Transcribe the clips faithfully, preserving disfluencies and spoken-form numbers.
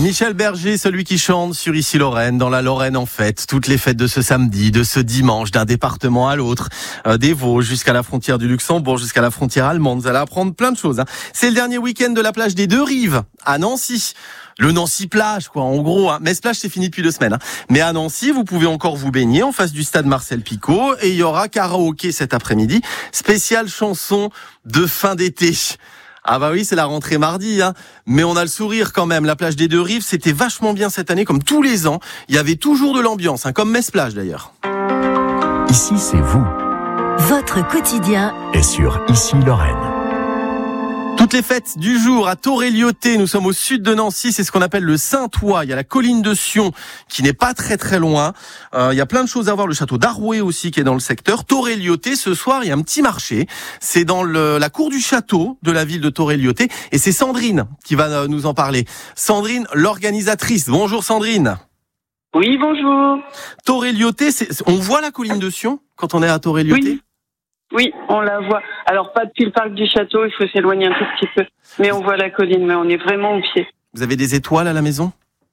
Michel Berger, celui qui chante sur Ici Lorraine, dans la Lorraine en fête. Toutes les fêtes de ce samedi, de ce dimanche, d'un département à l'autre, euh, des Vosges jusqu'à la frontière du Luxembourg, jusqu'à la frontière allemande. Vous allez apprendre plein de choses. Hein. C'est le dernier week-end de la plage des Deux Rives, à Nancy. Le Nancy plage, quoi, en gros. Hein. Metz plage, c'est fini depuis deux semaines. Hein. Mais à Nancy, vous pouvez encore vous baigner en face du stade Marcel Picot. Et il y aura karaoké cet après-midi. Spéciale chanson de fin d'été. Ah bah oui, c'est la rentrée mardi, hein. Mais on a le sourire quand même. La plage des Deux Rives, c'était vachement bien cette année, comme tous les ans. Il y avait toujours de l'ambiance, hein, comme Metz plage d'ailleurs. Ici, c'est vous. Votre quotidien Et sur Ici Lorraine. Toutes les fêtes du jour à Toré-Lyoté, nous sommes au sud de Nancy, c'est ce qu'on appelle le Saint-Ouen. Il y a la colline de Sion qui n'est pas très très loin. Euh, il y a plein de choses à voir, le château d'Arouet aussi qui est dans le secteur. Toré-Lyoté, ce soir il y a un petit marché. C'est dans le, la cour du château de la ville de Toré-Lyoté et c'est Sandrine qui va nous en parler. Sandrine, l'organisatrice. Bonjour Sandrine. Oui, bonjour. Toré-Lyoté, c'est, on voit la colline de Sion quand on est à Toré-Lyoté ? Oui. Oui, on la voit. Alors, pas depuis le parc du château, il faut s'éloigner un tout petit peu. Mais on voit la colline, mais on est vraiment au pied. Vous avez des étoiles à la maison ?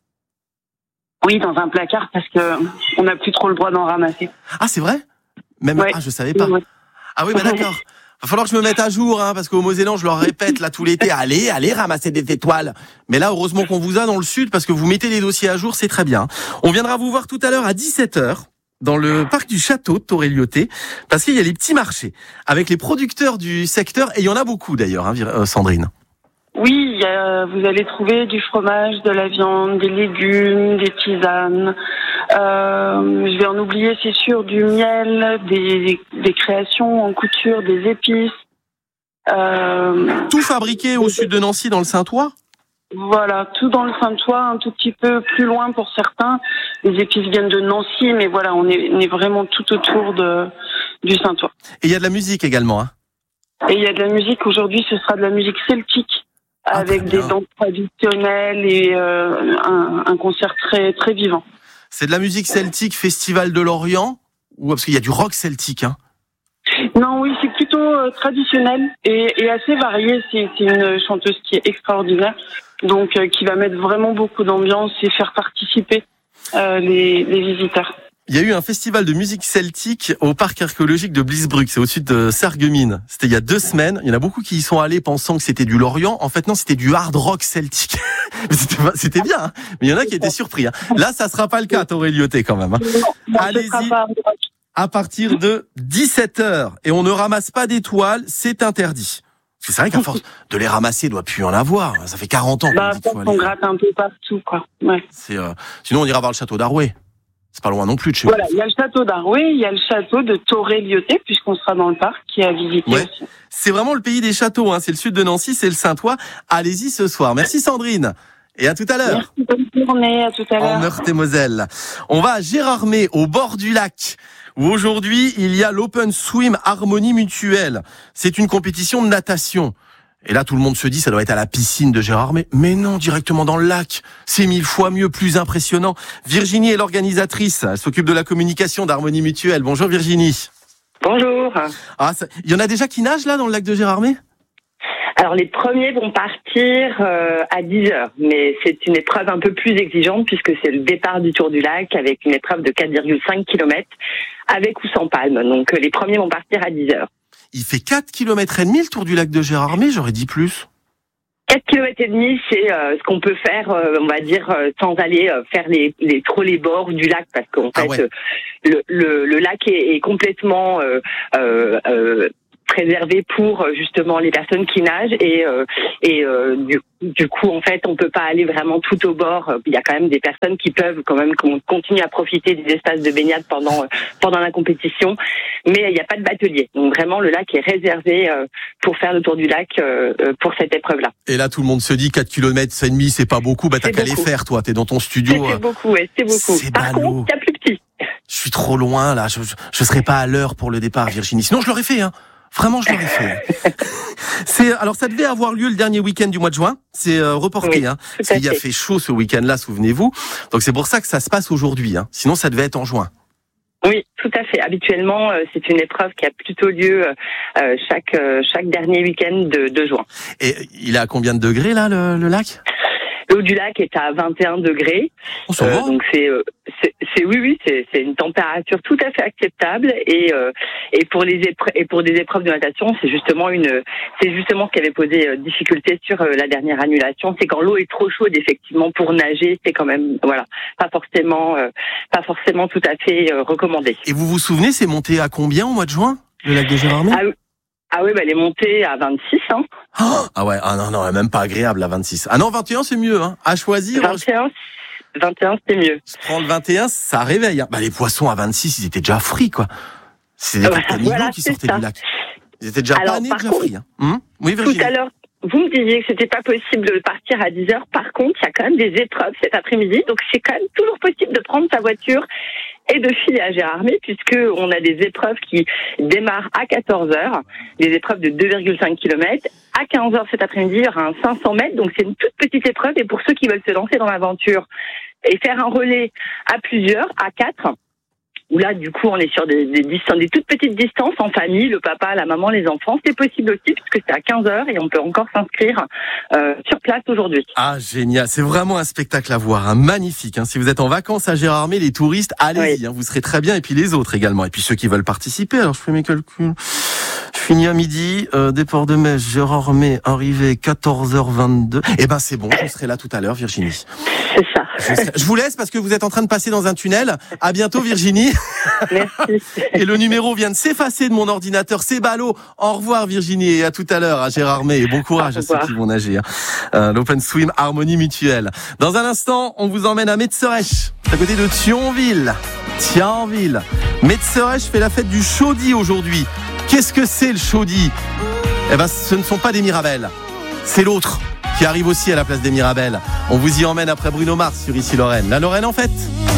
Oui, dans un placard, parce que on n'a plus trop le droit d'en ramasser. Ah, c'est vrai ? Même, ouais. Ah, je savais pas. Ouais. Ah oui, bah d'accord. Va falloir que je me mette à jour, hein, parce qu'au Mosellans, je leur répète, là, tout l'été, allez, allez ramasser des étoiles. Mais là, heureusement qu'on vous a dans le sud, parce que vous mettez les dossiers à jour, c'est très bien. On viendra vous voir tout à l'heure à dix-sept heures. Dans le parc du château de Toré-Lyoté, parce qu'il y a les petits marchés avec les producteurs du secteur, et il y en a beaucoup d'ailleurs, hein, Sandrine. Oui, il y a, vous allez trouver du fromage, de la viande, des légumes, des tisanes. Euh, je vais en oublier, c'est sûr, du miel, des, des créations en couture, des épices. Euh, Tout fabriqué au sud de Nancy, dans le Saint-Ouen ? Voilà, tout dans le Saint-Ouen, un tout petit peu plus loin pour certains. Les épices viennent de Nancy, mais voilà, on est, on est vraiment tout autour de, du Saint-Ouen. Et il y a de la musique également, hein ? Et il y a de la musique, aujourd'hui ce sera de la musique celtique, ah, avec des danses traditionnelles et euh, un, un concert très, très vivant. C'est de la musique celtique, Festival de l'Orient ? Ou parce qu'il y a du rock celtique, hein ? Non, oui, c'est plutôt euh, traditionnel et, et assez varié. C'est, c'est une chanteuse qui est extraordinaire, donc euh, qui va mettre vraiment beaucoup d'ambiance et faire participer euh, les, les visiteurs. Il y a eu un festival de musique celtique au parc archéologique de Blisbruck, c'est au-dessus de Sarreguemines. C'était il y a deux semaines. Il y en a beaucoup qui y sont allés pensant que c'était du Lorient. En fait, non, c'était du hard rock celtique. c'était, c'était bien, hein, mais il y en a qui étaient surpris. Hein. Là, ça sera pas le cas à Toré-Lyoté quand même. Hein. Non, allez-y. À partir de dix-sept heures. Et on ne ramasse pas d'étoiles, c'est interdit. Parce que c'est vrai qu'à force de les ramasser, il doit plus y en avoir. Ça fait quarante ans qu'on bah, dit qu'il faut aller. On gratte un peu partout, quoi. Ouais. C'est, euh... Sinon, on ira voir le château d'Arouet. C'est pas loin non plus de chez voilà, vous. Il y a le château d'Arouet, il y a le château de Toré-Lyoté, puisqu'on sera dans le parc, qui est à visiter ouais. aussi. C'est vraiment le pays des châteaux, hein. C'est le sud de Nancy, c'est le Saint-Ouen. Allez-y ce soir. Merci Sandrine. Et à tout à l'heure. Merci, bonne journée, à tout à l'heure. En Meurthe-et-Moselle. On va à Gérardmer, au bord du lac, où aujourd'hui, il y a l'Open Swim Harmonie Mutuelle. C'est une compétition de natation. Et là, tout le monde se dit, ça doit être à la piscine de Gérardmer. Mais non, directement dans le lac. C'est mille fois mieux, plus impressionnant. Virginie est l'organisatrice. Elle s'occupe de la communication d'Harmonie Mutuelle. Bonjour Virginie. Bonjour. Ah, ça... Il y en a déjà qui nagent là, dans le lac de Gérardmer ? Alors les premiers vont partir euh, à dix heures, mais c'est une épreuve un peu plus exigeante puisque c'est le départ du Tour du Lac avec une épreuve de quatre virgule cinq kilomètres avec ou sans palme. Donc euh, les premiers vont partir à dix heures. Il fait quatre kilomètres et demi le Tour du Lac de Gérardmer, j'aurais dit plus. quatre kilomètres et demi, c'est euh, ce qu'on peut faire, euh, on va dire, euh, sans aller euh, faire les, les trop les bords du lac, parce qu'en ah fait, ouais. euh, le, le, le lac est, est complètement euh, euh, euh, préservé pour justement les personnes qui nagent et euh, et euh, du, du coup en fait on peut pas aller vraiment tout au bord. Il y a quand même des personnes qui peuvent quand même continuer à profiter des espaces de baignade pendant pendant la compétition, mais il n'y a pas de batelier. Donc vraiment le lac est réservé euh, pour faire le tour du lac euh, pour cette épreuve-là. Et là tout le monde se dit quatre kilomètres et demi c'est pas beaucoup, bah t'as qu'à les faire toi, t'es dans ton studio. C'est, c'est beaucoup, ouais, c'est beaucoup. C'est Par ballot. contre, il y a plus petit. Je suis trop loin là, je, je, je serai pas à l'heure pour le départ Virginie. Sinon je l'aurais fait hein. Vraiment, je l'aurais fait. C'est, alors, ça devait avoir lieu le dernier week-end du mois de juin. C'est euh, reporté, oui, hein. Parce qu'il y a fait chaud ce week-end-là, souvenez-vous. Donc, c'est pour ça que ça se passe aujourd'hui, hein. Sinon, ça devait être en juin. Oui, tout à fait. Habituellement, euh, c'est une épreuve qui a plutôt lieu euh, chaque euh, chaque dernier week-end de, de juin. Et il est à combien de degrés, là, le, le lac ? L'eau du lac est à vingt et un degrés. Oh, ça Euh, va. donc c'est, euh, c'est, c'est oui, oui, c'est, c'est une température tout à fait acceptable. Et euh, et pour les épre- et pour des épreuves de natation, c'est justement une, c'est justement ce qui avait posé euh, difficulté sur euh, la dernière annulation. C'est quand l'eau est trop chaude, effectivement, pour nager, c'est quand même, voilà, pas forcément, euh, pas forcément tout à fait euh, recommandé. Et vous vous souvenez, c'est monté à combien au mois de juin, le lac de Gérardmer? Ah, oui. Ah oui, bah elle est montée à vingt-six. Hein. Oh, ah ouais, ah non, non, même pas agréable à vingt-six. Ah non, vingt et un c'est mieux, hein. À choisir. vingt et un, vingt et un c'est mieux. Je prends le vingt et un, ça réveille. Hein. Bah, les poissons à vingt-six, ils étaient déjà frits, quoi. C'est des Voilà, caniveaux voilà, qui c'est sortaient ça. du lac. Ils étaient déjà Alors, panés, par déjà contre, frits. Hein. Hum oui, Tout Virginie. à l'heure, vous me disiez que c'était pas possible de partir à dix heures. Par contre, il y a quand même des épreuves cet après-midi. Donc, c'est quand même toujours possible de prendre sa voiture et de filer à Gérardmer, puisque on a des épreuves qui démarrent à quatorze heures, des épreuves de deux virgule cinq kilomètres. À quinze heures cet après-midi, il y aura un cinq cents mètres. Donc, c'est une toute petite épreuve. Et pour ceux qui veulent se lancer dans l'aventure et faire un relais à plusieurs, à quatre, où là, du coup, on est sur des, des distances, des toutes petites distances en famille, le papa, la maman, les enfants. C'est possible aussi, puisque c'est à quinze heures et on peut encore s'inscrire euh, sur place aujourd'hui. Ah, génial. C'est vraiment un spectacle à voir, hein. Magnifique. Hein. Si vous êtes en vacances à Gérardmer, les touristes, allez-y. Oui. Hein. Vous serez très bien. Et puis les autres également. Et puis ceux qui veulent participer. Alors, je fais mes calculs. Je finis à midi. Euh, départ de Metz, Gérardmer, arrivée quatorze heures vingt-deux. Eh ben, c'est bon. Je serai là tout à l'heure, Virginie. C'est ça. Je, serai... je vous laisse parce que vous êtes en train de passer dans un tunnel. À bientôt, Virginie. Merci. Et le numéro vient de s'effacer de mon ordinateur. C'est ballot. Au revoir, Virginie. Et à tout à l'heure à Gérardmer. Et bon courage à ceux qui vont nager. Hein. Euh, L'Open Swim Harmonie Mutuelle. Dans un instant, on vous emmène à Metzeresch, à côté de Thionville. Thionville. Metzeresch fait la fête du Chaudi aujourd'hui. Qu'est-ce que c'est le Chaudi? Eh ben, ce ne sont pas des Mirabelles. C'est l'autre qui arrive aussi à la place des Mirabelles. On vous y emmène après Bruno Mars sur Ici Lorraine. La Lorraine en fait.